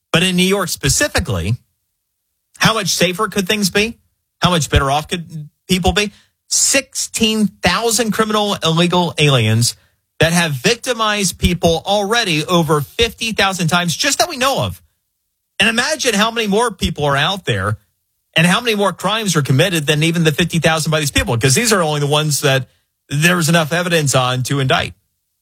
But in New York specifically, how much safer could things be? How much better off could people be? 16,000 criminal illegal aliens that have victimized people already over 50,000 times, just that we know of. And imagine how many more people are out there and how many more crimes are committed than even the 50,000 by these people, because these are only the ones that there's enough evidence on to indict.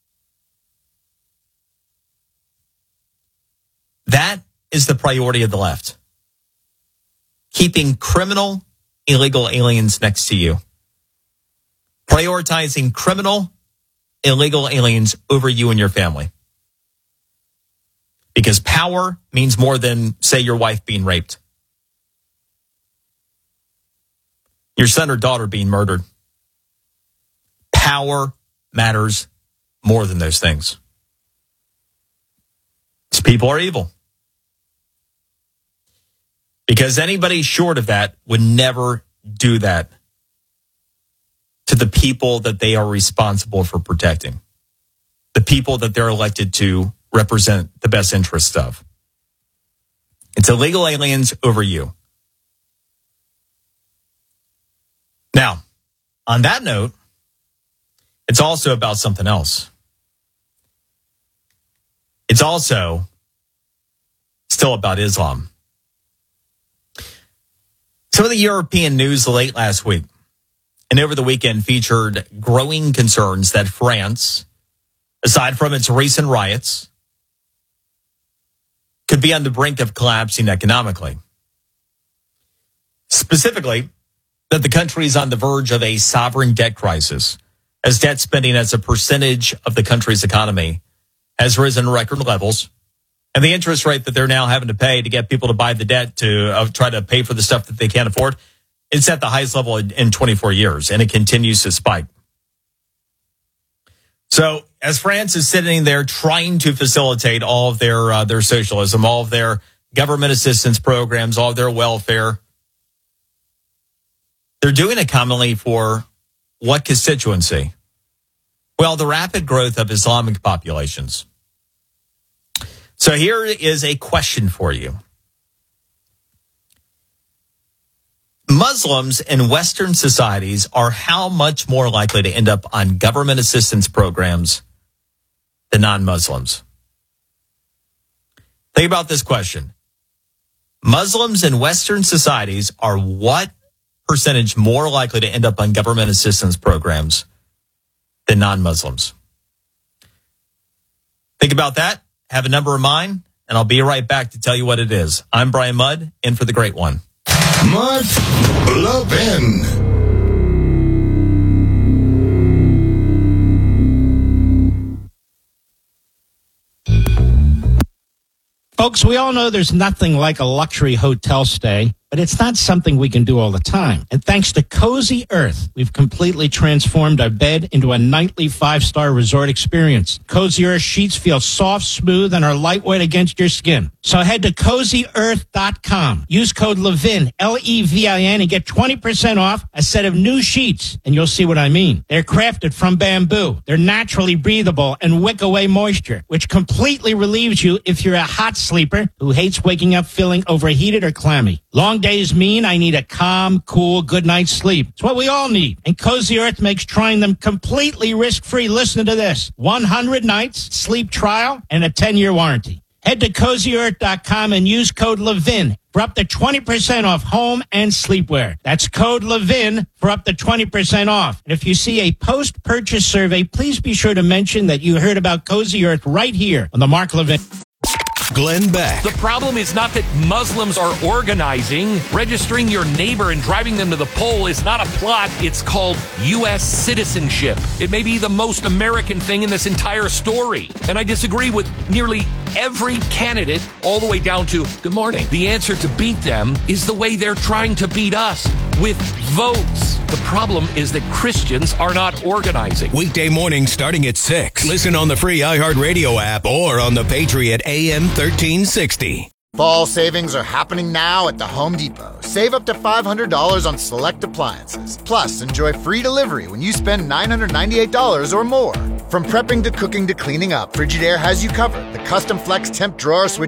That is the priority of the left. Keeping criminal illegal aliens next to you. Prioritizing criminal illegal aliens over you and your family. Because power means more than, say, your wife being raped. Your son or daughter being murdered. Power matters more than those things. These people are evil. Because anybody short of that would never do that to the people that they are responsible for protecting. The people that they're elected to represent the best interests of. It's illegal aliens over you. Now, on that note, it's also about something else. It's also still about Islam. Some of the European news late last week and over the weekend featured growing concerns that France, aside from its recent riots, could be on the brink of collapsing economically. Specifically, that the country is on the verge of a sovereign debt crisis, as debt spending as a percentage of the country's economy has risen to record levels. And the interest rate that they're now having to pay to get people to buy the debt to try to pay for the stuff that they can't afford, it's at the highest level in 24 years, and it continues to spike. So as France is sitting there trying to facilitate all of their socialism, all of their government assistance programs, all of their welfare, they're doing it commonly for what constituency? Well, the rapid growth of Islamic populations. So here is a question for you. Muslims in Western societies are how much more likely to end up on government assistance programs than non-Muslims? Think about this question. Muslims in Western societies are what percentage more likely to end up on government assistance programs than non-Muslims? Think about that. Have a number in mind, and I'll be right back to tell you what it is. I'm Brian Mudd, in for the great one. Mudd Levin. Folks, we all know there's nothing like a luxury hotel stay, but it's not something we can do all the time. And thanks to Cozy Earth, we've completely transformed our bed into a nightly 5-star resort experience. Cozy Earth sheets feel soft, smooth, and are lightweight against your skin. So head to CozyEarth.com. Use code LEVIN, L-E-V-I-N, and get 20% off a set of new sheets. And you'll see what I mean. They're crafted from bamboo. They're naturally breathable and wick away moisture, which completely relieves you if you're a hot sleeper who hates waking up feeling overheated or clammy. Long days mean I need a calm, cool, good night's sleep. It's what we all need. And Cozy Earth makes trying them completely risk-free. Listen to this. 100 nights, sleep trial, and a 10-year warranty. Head to CozyEarth.com and use code LEVIN for up to 20% off home and sleepwear. That's code LEVIN for up to 20% off. And if you see a post-purchase survey, please be sure to mention that you heard about Cozy Earth right here on the Mark Levin. Glenn Beck. The problem is not that Muslims are organizing. Registering your neighbor and driving them to the poll is not a plot. It's called U.S. citizenship. It may be the most American thing in this entire story. And I disagree with nearly every candidate all the way down to, good morning. The answer to beat them is the way they're trying to beat us, with votes. The problem is that Christians are not organizing. Weekday mornings starting at 6. Listen on the free iHeartRadio app or on the Patriot AM 1360. Fall savings are happening now at the Home Depot. Save up to $500 on select appliances. Plus, enjoy free delivery when you spend $998 or more. From prepping to cooking to cleaning up, Frigidaire has you covered. The custom flex temp drawer switch